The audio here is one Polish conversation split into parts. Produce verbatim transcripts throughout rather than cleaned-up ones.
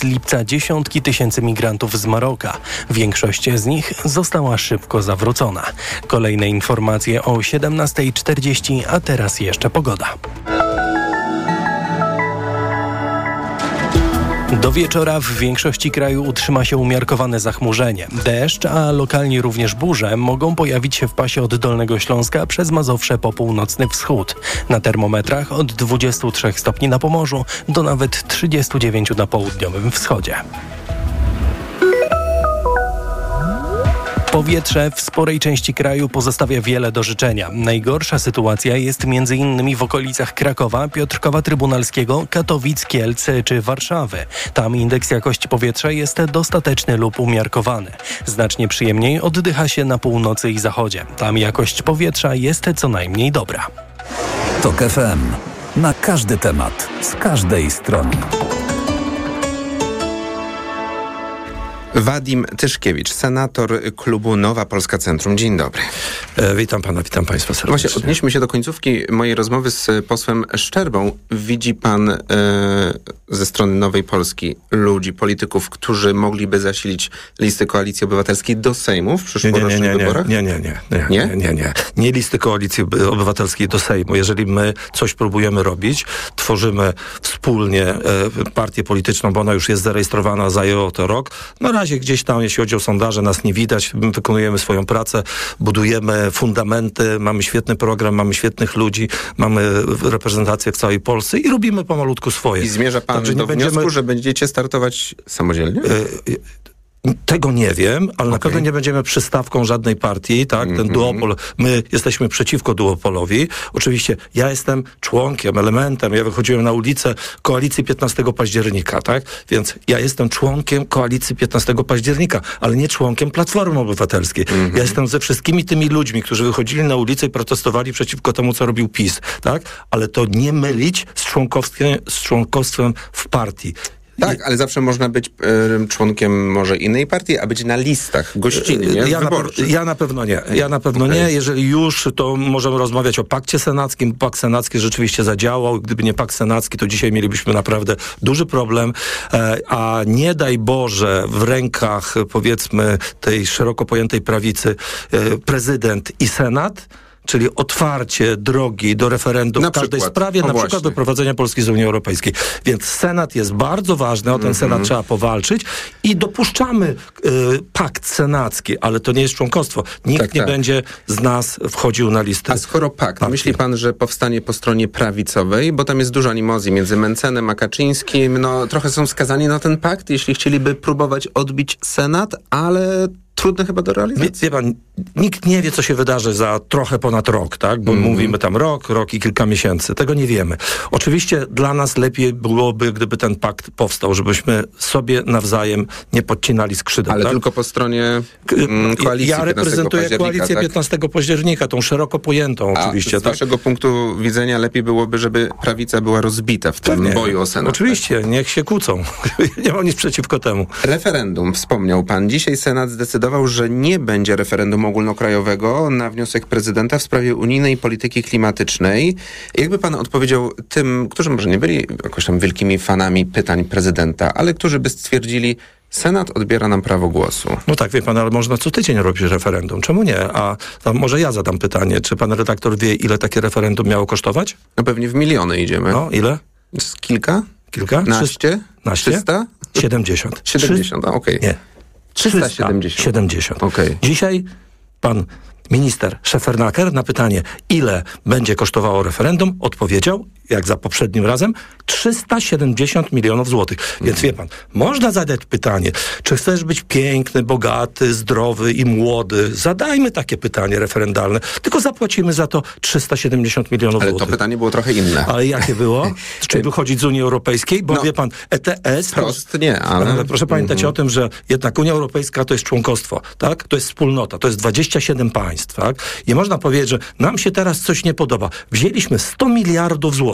z lipca dziesiątki tysięcy migrantów z Maroka. Większość z nich została szybko zawrócona. Kolejne informacje o siedemnasta czterdzieści, a teraz jeszcze pogoda. Do wieczora w większości kraju utrzyma się umiarkowane zachmurzenie. Deszcz, a lokalnie również burze mogą pojawić się w pasie od Dolnego Śląska przez Mazowsze po północny wschód. Na termometrach od dwudziestu trzech stopni na Pomorzu do nawet trzydziestu dziewięciu na południowym wschodzie. Powietrze w sporej części kraju pozostawia wiele do życzenia. Najgorsza sytuacja jest między innymi w okolicach Krakowa, Piotrkowa Trybunalskiego, Katowic, Kielc czy Warszawy. Tam indeks jakości powietrza jest dostateczny lub umiarkowany. Znacznie przyjemniej oddycha się na północy i zachodzie. Tam jakość powietrza jest co najmniej dobra. TOK F M. Na każdy temat, z każdej strony. Wadim Tyszkiewicz, senator klubu Nowa Polska Centrum. Dzień dobry. E, witam pana, witam państwa serdecznie. Właśnie odnieśmy się do końcówki mojej rozmowy z posłem Szczerbą. Widzi pan e, ze strony Nowej Polski ludzi, polityków, którzy mogliby zasilić listy Koalicji Obywatelskiej do Sejmu w przyszłorocznych nie, nie, nie, wyborach? Nie, nie, nie. Nie, nie, nie, nie, nie. Nie listy Koalicji Obywatelskiej do Sejmu. Jeżeli my coś próbujemy robić, tworzymy wspólnie e, partię polityczną, bo ona już jest zarejestrowana, zajęło to rok. Na razie gdzieś tam, jeśli chodzi o sondaże, nas nie widać. My wykonujemy swoją pracę, budujemy fundamenty, mamy świetny program, mamy świetnych ludzi, mamy reprezentację w całej Polsce i robimy pomalutku swoje. I zmierza pan Także do nie będziemy... wniosku, że będziecie startować samodzielnie? Y- Tego nie wiem, ale okay. na pewno nie będziemy przystawką żadnej partii, tak? Mm-hmm. Ten duopol, my jesteśmy przeciwko duopolowi. Oczywiście ja jestem członkiem, elementem, ja wychodziłem na ulicę Koalicji piętnastego października, tak? Więc ja jestem członkiem Koalicji piętnastego października, ale nie członkiem Platformy Obywatelskiej. Mm-hmm. Ja jestem ze wszystkimi tymi ludźmi, którzy wychodzili na ulicę i protestowali przeciwko temu, co robił PiS, tak? Ale to nie mylić z członkowstwem, z członkostwem w partii. Tak, ale zawsze można być y, członkiem może innej partii, a być na listach gościnnie, nie? Ja na, pe- ja na pewno nie. Ja na pewno okay. nie. Jeżeli już, to możemy rozmawiać o pakcie senackim. Pakt senacki rzeczywiście zadziałał. Gdyby nie pakt senacki, to dzisiaj mielibyśmy naprawdę duży problem. E, a nie daj Boże w rękach, powiedzmy, tej szeroko pojętej prawicy e, prezydent i senat, czyli otwarcie drogi do referendum w każdej przykład. sprawie, o na właśnie. przykład wyprowadzenia Polski z Unii Europejskiej. Więc Senat jest bardzo ważny, o ten mm-hmm. Senat trzeba powalczyć i dopuszczamy y, pakt senacki, ale to nie jest członkostwo. Nikt tak, nie tak. będzie z nas wchodził na listę. A skoro pakt, partii. myśli pan, że powstanie po stronie prawicowej, bo tam jest dużo animozji między Mencenem a Kaczyńskim, no trochę są skazani na ten pakt, jeśli chcieliby próbować odbić Senat, ale trudne chyba do realizacji. Wie, wie pan, nikt nie wie, co się wydarzy za trochę ponad rok, tak? Bo mm. mówimy tam rok, rok i kilka miesięcy. Tego nie wiemy. Oczywiście dla nas lepiej byłoby, gdyby ten pakt powstał, żebyśmy sobie nawzajem nie podcinali skrzydeł. Ale tak? tylko po stronie mm, koalicji Ja reprezentuję koalicję tak? piętnastego października, tą szeroko pojętą A oczywiście. z tak? waszego punktu widzenia lepiej byłoby, żeby prawica była rozbita w tym Pewnie. boju o Senat. Oczywiście, niech się kłócą. Nie mam nic przeciwko temu. Referendum, wspomniał pan. Dzisiaj Senat zdecydował, że nie będzie referendum ogólnokrajowego na wniosek prezydenta w sprawie unijnej polityki klimatycznej. Jakby pan odpowiedział tym, którzy może nie byli jakoś tam wielkimi fanami pytań prezydenta, ale którzy by stwierdzili, Senat odbiera nam prawo głosu. No tak, wie pan, ale można co tydzień robić referendum. Czemu nie? A tam może ja zadam pytanie, czy pan redaktor wie, ile takie referendum miało kosztować? No pewnie w miliony idziemy. No, ile? Z kilka? Kilka? Naście? Naście? Trzysta? Siedemdziesiąt. Siedemdziesiąt, a okej. Okay. Nie. trzysta siedemdziesiąt. siedemdziesiąt. Okay. Dzisiaj pan minister Szefernaker na pytanie, ile będzie kosztowało referendum, odpowiedział, jak za poprzednim razem, trzysta siedemdziesiąt milionów złotych. Więc mm. wie pan, można zadać pytanie, czy chcesz być piękny, bogaty, zdrowy i młody? Zadajmy takie pytanie referendalne, tylko zapłacimy za to trzysta siedemdziesiąt milionów ale złotych. Ale to pytanie było trochę inne. Ale jakie było? Czy wychodzić z Unii Europejskiej? Bo no, wie pan, E T S... Prost nie, ale... ale proszę pamiętać mm-hmm. o tym, że jednak Unia Europejska to jest członkostwo, tak? To jest wspólnota, to jest dwadzieścia siedem państw, tak? I można powiedzieć, że nam się teraz coś nie podoba. Wzięliśmy sto miliardów złotych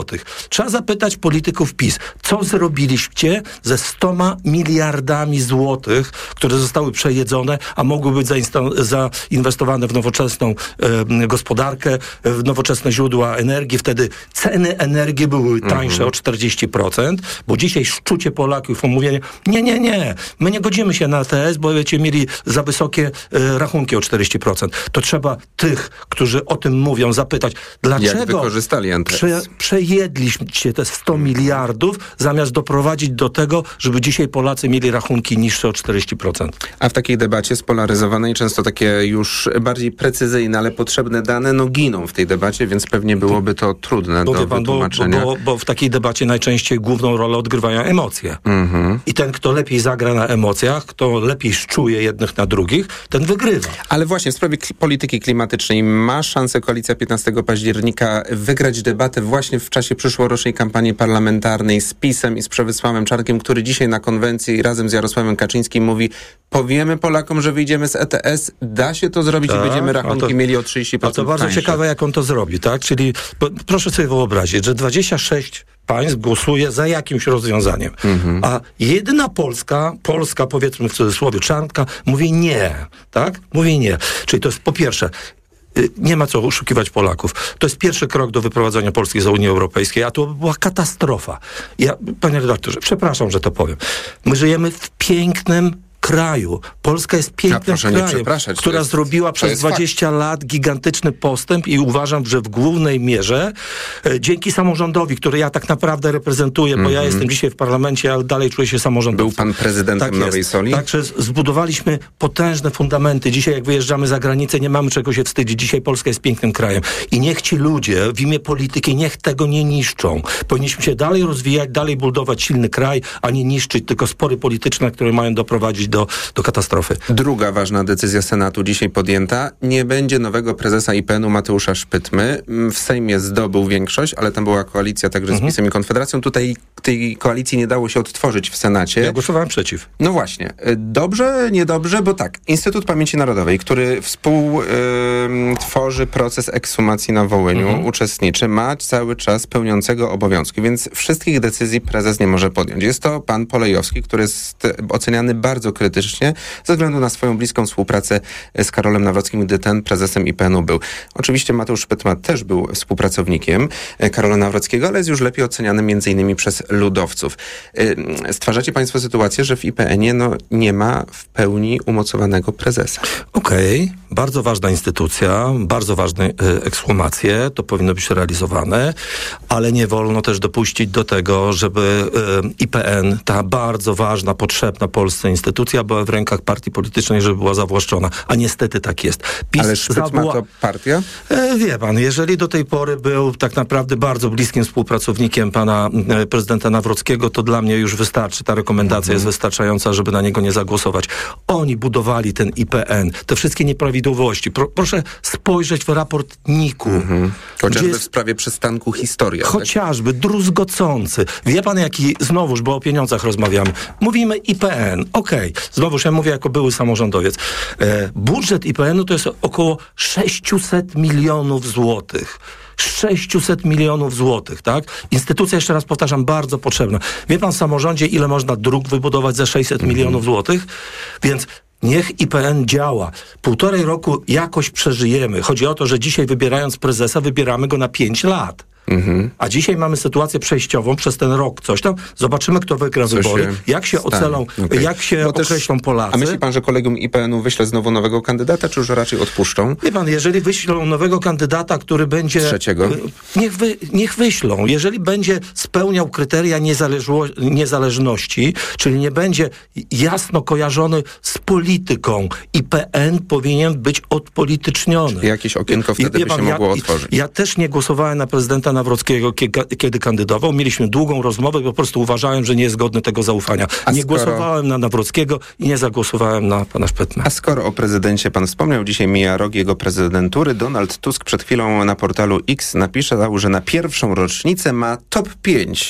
złotych. Trzeba zapytać polityków PiS, co zrobiliście ze stoma miliardami złotych, które zostały przejedzone, a mogły być zainsta- zainwestowane w nowoczesną e, gospodarkę, w nowoczesne źródła energii. Wtedy ceny energii były tańsze mhm. o czterdzieści procent, bo dzisiaj szczucie Polaków o mówienie, nie, nie, nie, my nie godzimy się na A T S, bo będziecie mieli za wysokie e, rachunki o czterdzieści procent. To trzeba tych, którzy o tym mówią, zapytać, dlaczego Jak wykorzystali A T S? Prze, przejedliście te sto miliardów, zamiast doprowadzić do tego, żeby dzisiaj Polacy mieli rachunki niższe o czterdzieści procent. A w takiej debacie spolaryzowanej, często takie już bardziej precyzyjne, ale potrzebne dane, no giną w tej debacie, więc pewnie byłoby to trudne bo, do pan, wytłumaczenia. Bo, bo, bo w takiej debacie najczęściej główną rolę odgrywają emocje. Mhm. I ten, kto lepiej zagra na emocjach, kto lepiej szczuje jednych na drugich, ten wygrywa. Ale właśnie w sprawie k- polityki klimatycznej ma szansę koalicja piętnastego października wygrać debatę właśnie w czasie przyszłorocznej kampanii parlamentarnej z PiS-em i z Przemysławem Czarnkiem, który dzisiaj na konwencji razem z Jarosławem Kaczyńskim mówi, powiemy Polakom, że wyjdziemy z E T S, da się to zrobić tak, i będziemy rachunki to, mieli o trzydzieści procent A to bardzo tańsze. ciekawe, jak on to zrobi, tak? Czyli bo, proszę sobie wyobrazić, że dwadzieścia sześć państw głosuje za jakimś rozwiązaniem, mhm. a jedyna Polska, Polska powiedzmy w cudzysłowie Czarnka, mówi nie, tak? Mówi nie. Czyli to jest po pierwsze, nie ma co oszukiwać Polaków. To jest pierwszy krok do wyprowadzenia Polski z Unii Europejskiej, a to była katastrofa. Ja, panie redaktorze, przepraszam, że to powiem. My żyjemy w pięknym kraju. Polska jest pięknym krajem, która jest, zrobiła przez dwadzieścia fakt. lat gigantyczny postęp i uważam, że w głównej mierze e, dzięki samorządowi, który ja tak naprawdę reprezentuję, mm-hmm. bo ja jestem dzisiaj w parlamencie, ale dalej czuję się samorządowcem. Był pan prezydentem tak Nowej jest. Soli? Także zbudowaliśmy potężne fundamenty. Dzisiaj jak wyjeżdżamy za granicę, nie mamy czego się wstydzić. Dzisiaj Polska jest pięknym krajem. I niech ci ludzie w imię polityki, niech tego nie niszczą. Powinniśmy się dalej rozwijać, dalej budować silny kraj, a nie niszczyć tylko spory polityczne, które mają doprowadzić do Do, do katastrofy. Druga ważna decyzja Senatu dzisiaj podjęta. Nie będzie nowego prezesa I P N u Mateusza Szpytmy. W Sejmie zdobył większość, ale tam była koalicja także mhm. z PiS-em i Konfederacją. Tutaj tej koalicji nie dało się odtworzyć w Senacie. Ja głosowałem przeciw. No właśnie. Dobrze, niedobrze, bo tak. Instytut Pamięci Narodowej, który współtworzy y, proces ekshumacji na Wołyniu, mhm. uczestniczy, ma cały czas pełniącego obowiązki, więc wszystkich decyzji prezes nie może podjąć. Jest to pan Polejowski, który jest oceniany bardzo krytycznie ze względu na swoją bliską współpracę z Karolem Nawrockim, gdy ten prezesem I P N u był. Oczywiście Mateusz Szpytma też był współpracownikiem Karola Nawrockiego, ale jest już lepiej oceniany między innymi przez ludowców. Stwarzacie państwo sytuację, że w I P N ie no, nie ma w pełni umocowanego prezesa. Okej, okay. Bardzo ważna instytucja, bardzo ważne y, ekshumacje, to powinno być realizowane, ale nie wolno też dopuścić do tego, żeby y, I P N, ta bardzo ważna, potrzebna Polsce instytucja, była w rękach partii politycznej, żeby była zawłaszczona. A niestety tak jest. PiS Ale Szpytma zawła... to partia? E, wie pan, jeżeli do tej pory był tak naprawdę bardzo bliskim współpracownikiem pana e, prezydenta Nawrockiego, to dla mnie już wystarczy. Ta rekomendacja mhm. jest wystarczająca, żeby na niego nie zagłosować. Oni budowali ten I P N. Te wszystkie nieprawidłowości. Pro, proszę spojrzeć w raport N I K-u. Mhm. Chociażby jest... w sprawie przystanku Historia. Chociażby, tak? Druzgocący. Wie pan jaki, znowuż, bo o pieniądzach rozmawiamy. Mówimy I P N. Okej. Okay. Znowuż ja mówię jako były samorządowiec. E, budżet I P N u to jest około sześćset milionów złotych. sześćset milionów złotych, tak? Instytucja, jeszcze raz powtarzam, bardzo potrzebna. Wie pan w samorządzie, ile można dróg wybudować za sześćset mm-hmm. milionów złotych? Więc niech I P N działa. Półtorej roku jakoś przeżyjemy. Chodzi o to, że dzisiaj wybierając prezesa, wybieramy go na pięć lat. Mhm. A dzisiaj mamy sytuację przejściową przez ten rok, coś tam. Zobaczymy, kto wygra Co wybory, się jak się stanie. ocelą, okay. jak się no określą też, Polacy. A myśli pan, że kolegium I P N u wyśle znowu nowego kandydata, czy już raczej odpuszczą? Wie pan, jeżeli wyślą nowego kandydata, który będzie... Trzeciego? Niech, wy, niech wyślą. Jeżeli będzie spełniał kryteria niezależności, czyli nie będzie jasno kojarzony z polityką, I P N powinien być odpolityczniony. Czyli jakieś okienko wtedy by pan, się mogło ja, otworzyć. Ja też nie głosowałem na prezydenta Nawrockiego, kiedy kandydował. Mieliśmy długą rozmowę, po prostu uważałem, że nie jest godny tego zaufania. A nie skoro... głosowałem na Nawrockiego i nie zagłosowałem na pana Szpytmę. A skoro o prezydencie pan wspomniał, dzisiaj mija rok jego prezydentury. Donald Tusk przed chwilą na portalu X napisał, że na pierwszą rocznicę ma top pięć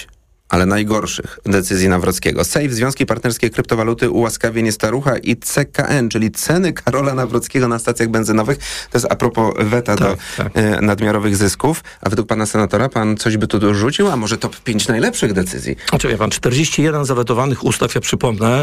ale najgorszych decyzji Nawrockiego. Sejf, Związki Partnerskie Kryptowaluty, Ułaskawienie Starucha i C K N, czyli ceny Karola Nawrockiego na stacjach benzynowych. To jest a propos weta tak, do tak. E, nadmiarowych zysków. A według pana senatora pan coś by tu dorzucił? A może top pięć najlepszych decyzji? Znaczy, wie pan, czterdzieści jeden zawetowanych ustaw, ja przypomnę.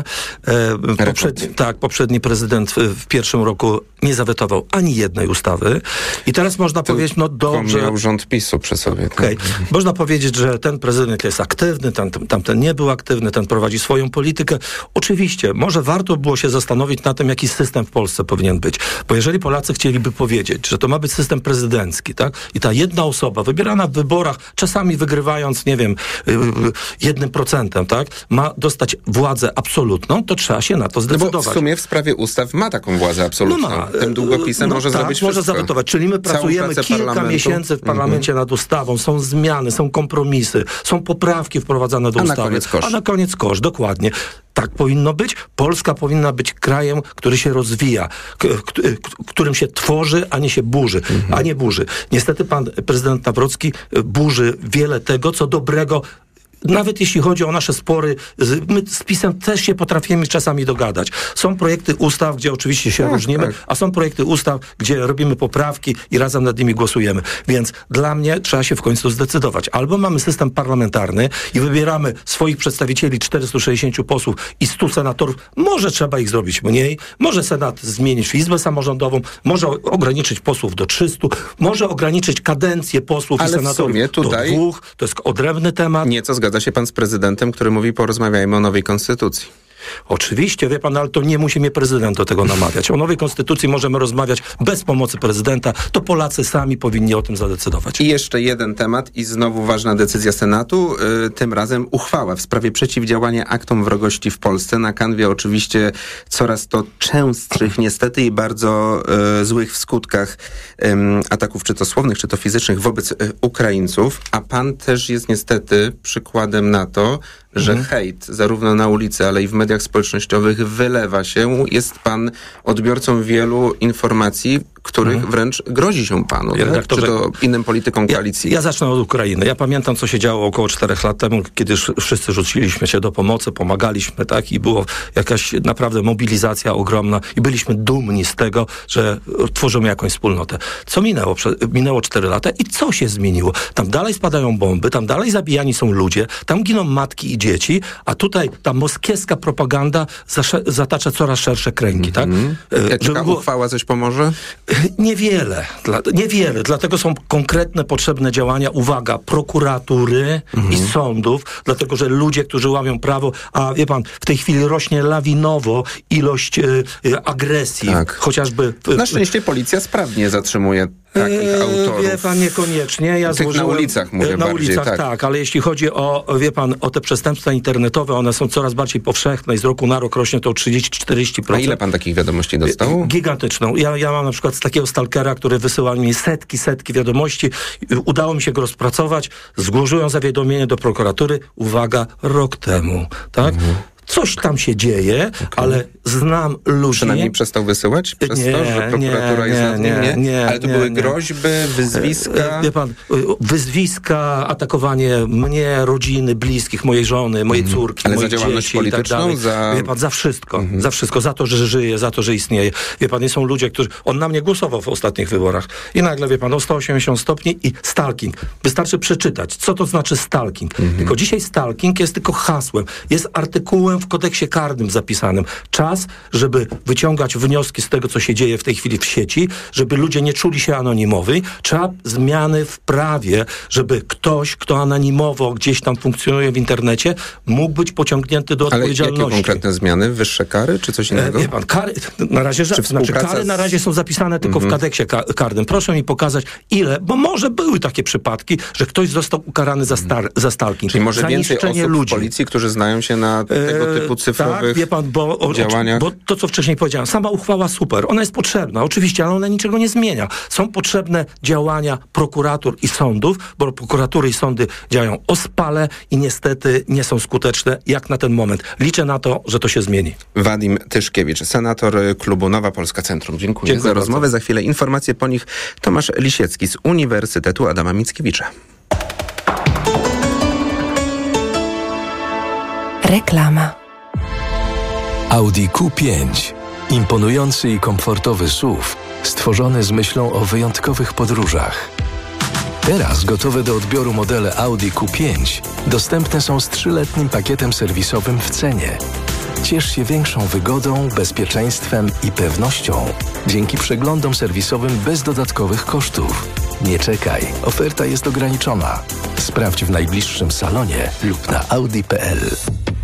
E, poprzedni, tak, poprzedni prezydent w, w pierwszym roku nie zawetował ani jednej ustawy. I teraz można to powiedzieć, no dobrze... miał rząd PiSu przy sobie. Okay. Tak. Można powiedzieć, że ten prezydent jest aktywny, ten, tamten nie był aktywny, ten prowadzi swoją politykę. Oczywiście, może warto było się zastanowić nad tym, jaki system w Polsce powinien być. Bo jeżeli Polacy chcieliby powiedzieć, że to ma być system prezydencki, tak? I ta jedna osoba wybierana w wyborach, czasami wygrywając, nie wiem, jednym procentem, tak? Ma dostać władzę absolutną, to trzeba się na to zdecydować. No bo w sumie w sprawie ustaw ma taką władzę absolutną. No ma. Tym długopisem no może tak, zrobić może wszystko. zawetować. Czyli my pracujemy kilka miesięcy w parlamencie mm-hmm. nad ustawą, są zmiany, są kompromisy, są poprawki wprowadzane do A ustawy. Na koniec kosz. A na koniec kosz, dokładnie. Tak powinno być. Polska powinna być krajem, który się rozwija, k- k- którym się tworzy, a nie się burzy, mm-hmm. a nie burzy. Niestety pan prezydent Nawrocki burzy wiele tego, co dobrego. Nawet jeśli chodzi o nasze spory, my z PiS-em też się potrafimy czasami dogadać. Są projekty ustaw, gdzie oczywiście się tak, różnimy, tak. a są projekty ustaw, gdzie robimy poprawki i razem nad nimi głosujemy. Więc dla mnie trzeba się w końcu zdecydować. Albo mamy system parlamentarny i wybieramy swoich przedstawicieli, czterystu sześćdziesięciu posłów i stu senatorów. Może trzeba ich zrobić mniej, może Senat zmienić w Izbę Samorządową, może ograniczyć posłów do trzystu, może ograniczyć kadencję posłów Ale i senatorów w sumie tutaj do dwóch. To jest odrębny temat. Nieco zgadza się pan z prezydentem, który mówi, porozmawiajmy o nowej konstytucji. Oczywiście, wie pan, ale to nie musi mnie prezydent do tego namawiać. O nowej konstytucji możemy rozmawiać bez pomocy prezydenta. To Polacy sami powinni o tym zadecydować. I jeszcze jeden temat i znowu ważna decyzja Senatu. Yy, tym razem uchwała w sprawie przeciwdziałania aktom wrogości w Polsce. Na kanwie oczywiście coraz to częstszych niestety i bardzo yy, złych w skutkach yy, ataków czy to słownych, czy to fizycznych wobec yy, Ukraińców. A pan też jest niestety przykładem na to, że mhm. hejt zarówno na ulicy, ale i w mediach społecznościowych wylewa się. Jest pan odbiorcą wielu informacji, których mhm. wręcz grozi się panu, ja, tak? Czy to innym politykom koalicji? Ja, ja zacznę od Ukrainy. Ja pamiętam, co się działo około czterech lat temu, kiedy wszyscy rzuciliśmy się do pomocy, pomagaliśmy, tak? I była jakaś naprawdę mobilizacja ogromna i byliśmy dumni z tego, że tworzymy jakąś wspólnotę. Co minęło? Minęło cztery lata i co się zmieniło? Tam dalej spadają bomby, tam dalej zabijani są ludzie, tam giną matki i dzieci, a tutaj ta moskiewska propaganda zasze- zatacza coraz szersze kręgi, mm-hmm. tak? Taka było... uchwała coś pomoże? Niewiele. Dla, niewiele. Dlatego są konkretne, potrzebne działania, uwaga, prokuratury mm-hmm. i sądów, dlatego, że ludzie, którzy łamią prawo, a wie pan, w tej chwili rośnie lawinowo ilość y, y, agresji, tak. chociażby... Y, Na szczęście policja sprawnie zatrzymuje takich autorów. Wie pan, niekoniecznie. Ja Tych złożyłem, na ulicach mówię Na bardziej, ulicach, tak. tak, ale jeśli chodzi o, wie pan, o te przestępstwa internetowe, one są coraz bardziej powszechne i z roku na rok rośnie to o trzydzieści do czterdziestu procent. A ile pan takich wiadomości dostał? Gigantyczną. Ja, ja mam na przykład z takiego stalkera, który wysyła mi setki, setki wiadomości. Udało mi się go rozpracować. Złożyłem zawiadomienie do prokuratury. Uwaga, rok temu. Tak? Mhm. Coś tam się dzieje, okay. ale znam ludzi... Przynajmniej przestał wysyłać przez nie, to, że prokuratura nie, jest nad nim? Nie, nie, ale to nie, były nie. groźby, wyzwiska? Wie pan, wyzwiska, atakowanie mnie, rodziny, bliskich, mojej żony, mojej córki, ale moich za działalność dzieci polityczną? I tak dalej. Za... Wie pan, za wszystko. Mhm. Za wszystko. Za to, że żyje, za to, że istnieje. Wie pan, nie są ludzie, którzy... On na mnie głosował w ostatnich wyborach. I nagle, wie pan, o sto osiemdziesiąt stopni i stalking. Wystarczy przeczytać, co to znaczy stalking. Mhm. Tylko dzisiaj stalking jest tylko hasłem. Jest artykułem w kodeksie karnym zapisanym. Czas, żeby wyciągać wnioski z tego, co się dzieje w tej chwili w sieci, żeby ludzie nie czuli się anonimowi. Trzeba zmiany w prawie, żeby ktoś, kto anonimowo gdzieś tam funkcjonuje w internecie, mógł być pociągnięty do Ale odpowiedzialności. jakie konkretne zmiany? Wyższe kary, czy coś innego? E, wie pan, kary, na razie, że, znaczy, kary na razie są zapisane tylko mm-hmm. w kodeksie ka- karnym. Proszę mi pokazać, ile, bo może były takie przypadki, że ktoś został ukarany za, star- za stalking. Czyli może za więcej osób ludzi. w policji, którzy znają się na tego typu cyfrowych tak, wie pan, bo, o, działaniach? Bo to, co wcześniej powiedziałem, sama uchwała super, ona jest potrzebna, oczywiście, ale ona niczego nie zmienia. Są potrzebne działania prokuratur i sądów, bo prokuratury i sądy działają ospale i niestety nie są skuteczne jak na ten moment. Liczę na to, że to się zmieni. Wadim Tyszkiewicz, senator klubu Nowa Polska Centrum. Dziękuję, Dziękuję za bardzo. rozmowę. Za chwilę informacje, po nich Tomasz Lisiecki z Uniwersytetu Adama Mickiewicza. Reklama. Audi Q pięć. Imponujący i komfortowy S U V, stworzony z myślą o wyjątkowych podróżach. Teraz gotowe do odbioru modele Audi Q pięć dostępne są z trzyletnim pakietem serwisowym w cenie. Ciesz się większą wygodą, bezpieczeństwem i pewnością dzięki przeglądom serwisowym bez dodatkowych kosztów. Nie czekaj, oferta jest ograniczona. Sprawdź w najbliższym salonie lub na audi kropka p l.